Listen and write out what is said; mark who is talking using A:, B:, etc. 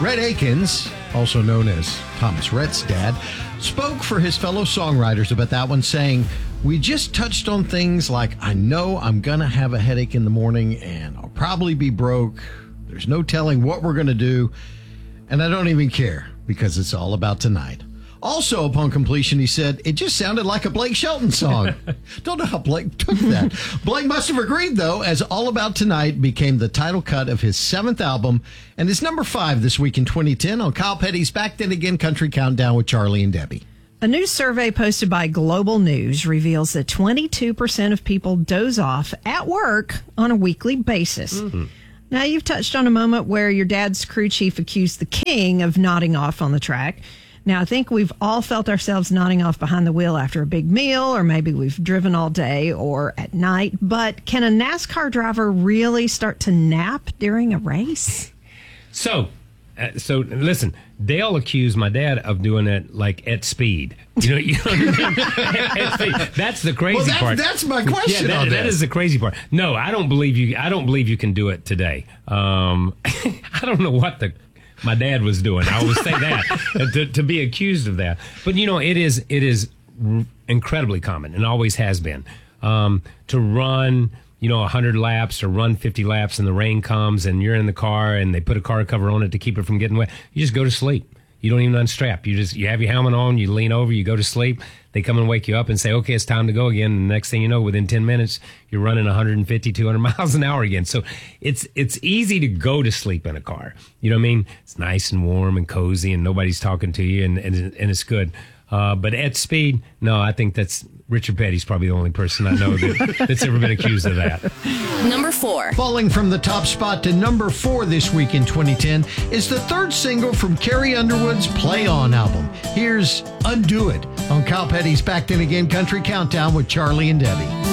A: Rhett Akins, also known as Thomas Rhett's dad, spoke for his fellow songwriters about that one, saying, "We just touched on things like, I know I'm going to have a headache in the morning and I'll probably be broke. There's no telling what we're going to do. And I don't even care because it's all about tonight." Also, upon completion, he said, "It just sounded like a Blake Shelton song." Don't know how Blake took that. Blake must have agreed, though, as All About Tonight became the title cut of his 7th album and is number 5 this week in 2010 on Kyle Petty's Back Then Again Country Countdown with Charlie and Debbie.
B: A new survey posted by Global News reveals that 22% of people doze off at work on a weekly basis. Mm-hmm. Now, you've touched on a moment where your dad's crew chief accused the king of nodding off on the track. Now, I think we've all felt ourselves nodding off behind the wheel after a big meal, or maybe we've driven all day or at night. But can a NASCAR driver really start to nap during a race?
C: So listen, Dale accused my dad of doing it like at speed. You know what I mean? At speed. That's the crazy part.
A: That's my question.
C: Yeah, that is the crazy part. No, I don't believe you can do it today. I don't know what my dad was doing. I always say that to be accused of that. But it is incredibly common and always has been to run 100 laps or run 50 laps and the rain comes and you're in the car and they put a car cover on it to keep it from getting wet. You just go to sleep. You don't even unstrap. You have your helmet on, you lean over, you go to sleep. They come and wake you up and say, "Okay, it's time to go again." And the next thing you know, within 10 minutes, you're running 150, 200 miles an hour again. So it's easy to go to sleep in a car. You know what I mean? It's nice and warm and cozy and nobody's talking to you and it's good. But at speed, no, I think that's Richard Petty's probably the only person I know that's ever been accused of that.
D: Number 4.
A: Falling from the top spot to number 4 this week in 2010 is the 3rd single from Carrie Underwood's Play On album. Here's Undo It on Kyle Petty's Back Then Again Country Countdown with Charlie and Debbie.